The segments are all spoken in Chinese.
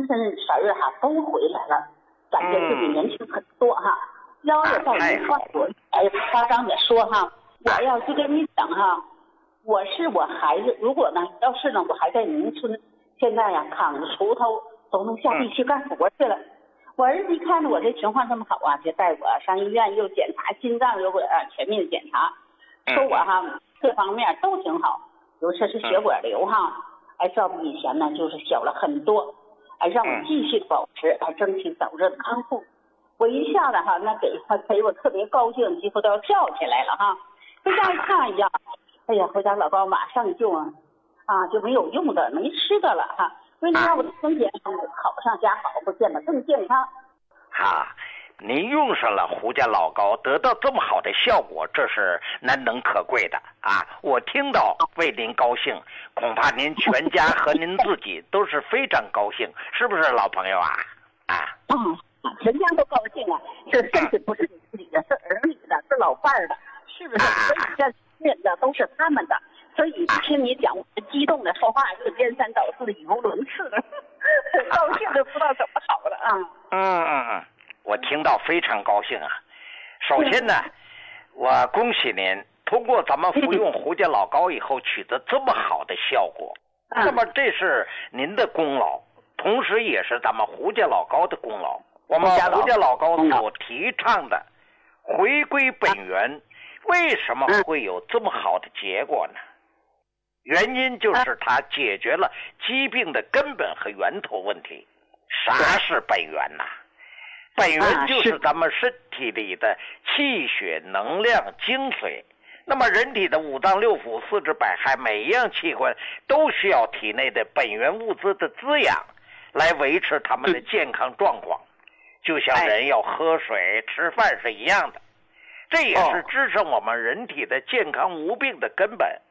跟婶儿都回来了，感觉自己年轻很多要是在一块我夸张的说我要就跟你讲我是我孩子，如果呢要是呢我还在农村，现在扛着锄头都能下地去干活去了。我儿子一看着我这情况这么好就带我上医院，又检查心脏，又全面检查，说我各方面都挺好，尤其是血管瘤照比以前呢就是小了很多，让我继续保持争取早日的康复。我一下子那给我特别高兴，几乎都要跳起来了回家一看呀，哎呀，回家老高马上就没有用的，没吃的了为了让我的身体好上加好，不见得更健康。 您用上了胡家老高，得到这么好的效果，这是难能可贵的我听到为您高兴，恐怕您全家和您自己都是非常高兴，是不是老朋友全家都高兴这身体不是你自己的，是儿女的，是老伴儿的，是不是？所以这人的都是他们的，所以听你讲，我激动的说话就颠三倒四的语无伦次的，高兴的不知道怎么好了我听到非常高兴首先呢，我恭喜您通过咱们服用胡家老高以后取得这么好的效果，那么这是您的功劳，同时也是咱们胡家老高的功劳。我们胡家老高所提倡的回归本源，为什么会有这么好的结果呢？原因就是它解决了疾病的根本和源头问题。啥是本源本源就是咱们身体里的气血能量精髓。那么人体的五脏六腑四肢百骸每一样器官都需要体内的本源物质的滋养来维持他们的健康状况，就像人要喝水吃饭是一样的，这也是支撑我们人体的健康无病的根本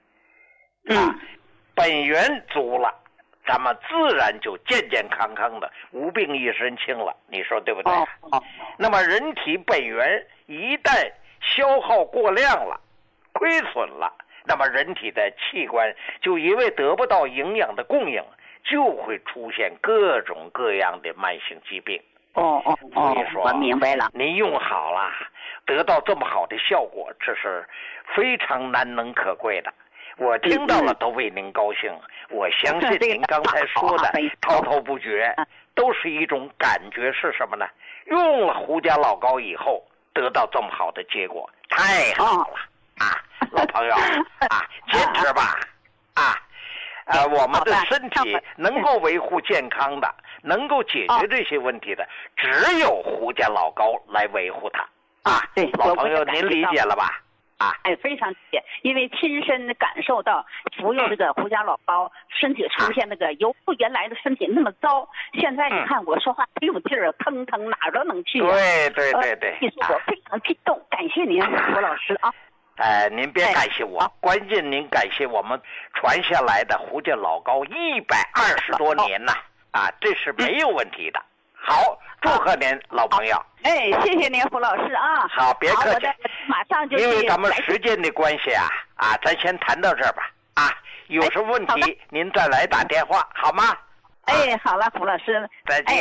本源足了，咱们自然就健健康康的，无病一身轻了，你说对不对那么人体本源一旦消耗过量了，亏损了，那么人体的器官就因为得不到营养的供应，就会出现各种各样的慢性疾病所以说我明白了， 您用好了，得到这么好的效果，这是非常难能可贵的。我听到了都为您高兴，我相信您刚才说的滔滔不绝都是一种感觉，是什么呢？用了胡家老高以后得到这么好的结果，太好了老朋友坚持吧我们的身体能够维护健康的，能够解决这些问题的，只有胡家老高来维护它对， 老朋友您理解了吧非常理解，因为亲身的感受到服用这个胡家老高，身体出现那个由原来的身体那么糟，现在你看我说话没有劲儿，腾腾哪儿都能去对其实我非常激动，感谢您胡老师您别感谢我关键您感谢我们传下来的胡家老高120多年这是没有问题的好，祝贺您老朋友谢谢您胡老师好，别客气， 马上就因为咱们时间的关系咱先谈到这儿吧有什么问题您再来打电话好吗好了胡老师再见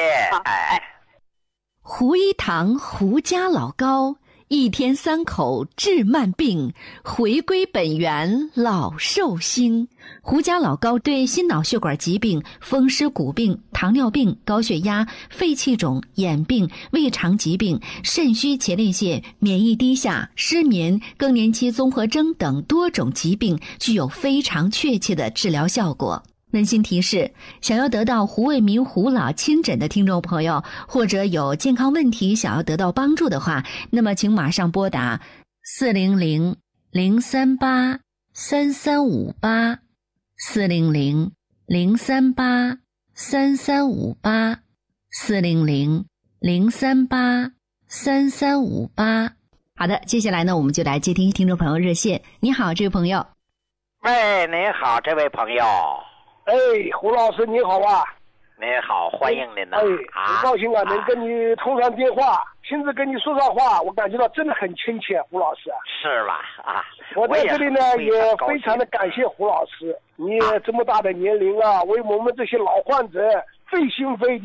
胡一堂胡家老高1天3口治慢病，回归本源老寿星。胡家老高对心脑血管疾病、风湿骨病、糖尿病、高血压、肺气肿、眼病、胃肠疾病、肾虚前列腺、免疫低下、失眠、更年期综合征等多种疾病具有非常确切的治疗效果。温馨提示，想要得到胡卫民胡老亲诊的听众朋友，或者有健康问题想要得到帮助的话，那么请马上拨打400-038-3358 400-038-3358 400-038-3358。好的，接下来呢，我们就来接听听众朋友热线。你好，这位朋友。 喂，您好，这位朋友。 胡老师你好您好，欢迎您很高兴能跟你通上电话，亲自跟你说上话，我感觉到真的很亲切，胡老师。 是吧我在这里呢也非常的感谢胡老师，你这么大的年龄为我们这些老患者费心费力